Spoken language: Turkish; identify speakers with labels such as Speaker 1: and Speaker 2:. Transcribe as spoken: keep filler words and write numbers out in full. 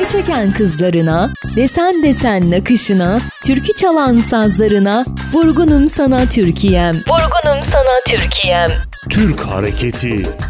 Speaker 1: çeken kızlarına, desen desen nakışına, türkü çalan sazlarına, vurgunum sana Türkiye'm. Vurgunum sana Türkiye'm.
Speaker 2: Türk hareketi.